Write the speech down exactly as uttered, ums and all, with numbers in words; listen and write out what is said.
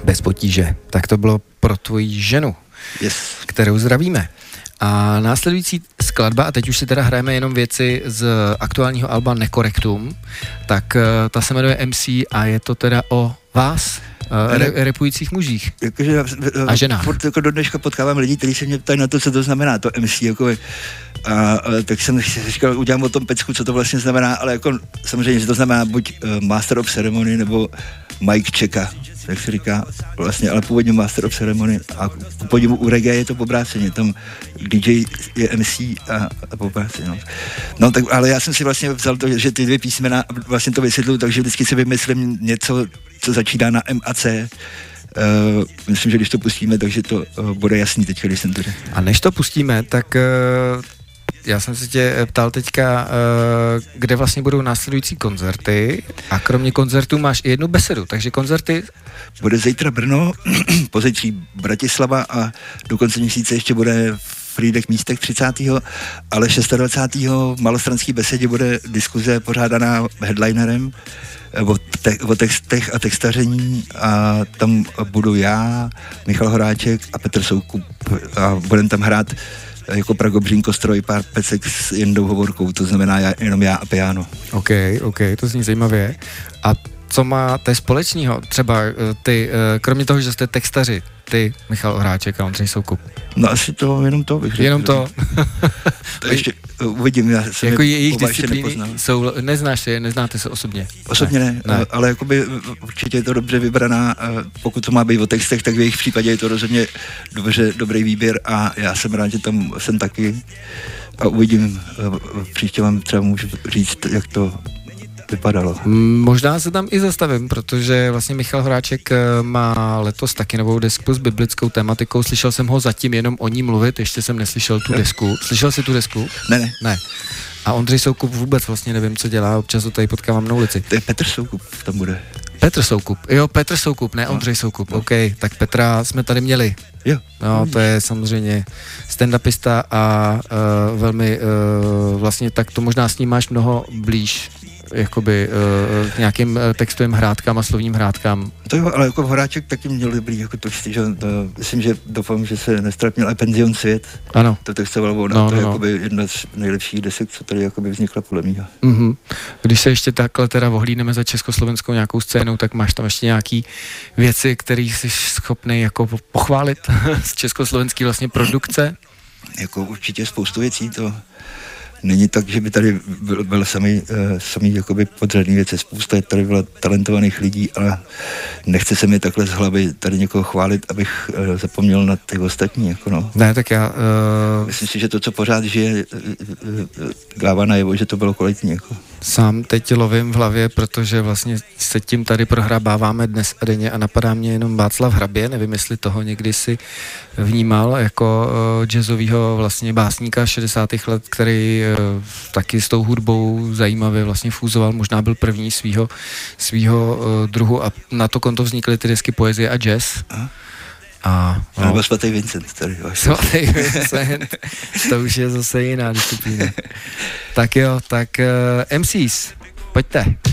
Bez potíže. Tak to bylo pro tvoji ženu, yes. kterou zdravíme. A následující skladba, a teď už si teda hrajeme jenom věci z aktuálního alba Nekorektum, tak uh, ta se jmenuje M C a je to teda o vás, uh, re, repujících mužích jakože, a ženách. Furt jako do dneška potkávám lidi, kteří se mě ptají na to, co to znamená, to M C, jako, a, a tak jsem říkal, udělám o tom pecku, co to vlastně znamená, ale jako samozřejmě, že to znamená buď uh, Master of Ceremony, nebo Mike Checka, tak se říká vlastně, ale původně Master of Ceremony a původně u reggae je to obráceně, tam D J je M C a, a obráceně, no. No tak, ale já jsem si vlastně vzal to, že ty dvě písmena vlastně to vysvětluju, takže vždycky si vymyslím něco, co začíná na M a C. Uh, myslím, že když to pustíme, takže to uh, bude jasný teď, když jsem to řekl. A než to pustíme, tak uh, já jsem se tě ptal teďka, uh, kde vlastně budou následující koncerty a kromě koncertů máš i jednu besedu, takže koncerty... Bude zítra Brno, pozítří Bratislava a do konce měsíce ještě bude v Frýdek místech třicátého ale dvacátého šestého v Malostranské besedě bude diskuze pořádaná headlinerem o, te- o textech a textaření a tam budu já, Michal Horáček a Petr Soukup a budeme tam hrát jako Pragobřín Kostroj, pár pecek s Jindou Hovorkou, to znamená já, jenom já a piano. OK, OK, to zní zajímavě. A co máte společného? Třeba ty, kromě toho, že jste textaři, ty, Michal Horáček a Ondřej Soukup. No asi to, jenom to bych řekl. Jenom to? To ještě uvidím, já jsem jako je jejich oba ještě disciplíny nepoznal. jsou, neznáš je, neznáte se osobně? Osobně ne, ne, ne. Ale jakoby určitě je to dobře vybraná, pokud to má být o textech, tak v jejich případě je to rozhodně dobře, dobrý výběr a já jsem rád, že tam jsem taky a uvidím, příště vám třeba můžu říct, jak to vypadalo. Možná se tam i zastavím, protože vlastně Michal Horáček má letos taky novou desku s biblickou tematikou. Slyšel jsem ho zatím jenom o ní mluvit, ještě jsem neslyšel tu desku. Slyšel jsi tu desku? Ne, ne. Ne. A Ondřej Soukup vůbec vlastně nevím, co dělá, občas ho tady potkávám na ulici. To je Petr Soukup, tam bude. Petr Soukup, jo, Petr Soukup, ne Ondřej Soukup, no. OK, tak Petra jsme tady měli. Jo. No, to je samozřejmě stand-upista a uh, velmi, uh, vlastně tak to možná s ním máš mnoho blíž, jakoby uh, nějakým uh, textovým hrádkám a slovním hrádkám. To jo, ale jako Horáček taky měl dobrý jako texty, že to, myslím, že doufám, že se nestratnil i Penzion Svět. Ano. To textoval on, no, to je no, jakoby jedna z nejlepších desek, co tady jakoby vznikla podle mě. Mm-hmm. Když se ještě takhle teda ohlídneme za československou nějakou scénou, tak máš tam ještě nějaký věci, které jsi schopný jako pochválit z československé vlastně produkce? Jako určitě spoustu věcí, to není tak, že by tady byl, byl samý, uh, samý jakoby podřadný věci, spousta je tady byla talentovaných lidí, ale nechce se mi takhle z hlavy tady někoho chválit, abych uh, zapomněl na ty ostatní, jako no. Ne, tak já... Uh... Myslím si, že to, co pořád žije, uh, uh, dává najevo, že to bylo kvalitní, jako. Sám teď lovím v hlavě, protože vlastně se tím tady prohrabáváme dnes a denně a napadá mě jenom Václav Hrabě, nevím, jestli toho někdy si vnímal jako uh, jazzovýho vlastně básníka šedesátých let, který uh, taky s tou hudbou zajímavě vlastně fúzoval, možná byl první svýho, svýho uh, druhu a na to konto vznikly ty desky Poezie a jazz. Aha. A, no. Nebo Svatý Vincent tady. Svatý Vincent, to už je zase jiná disciplína. Tak jo, tak uh, M Cs, pojďte.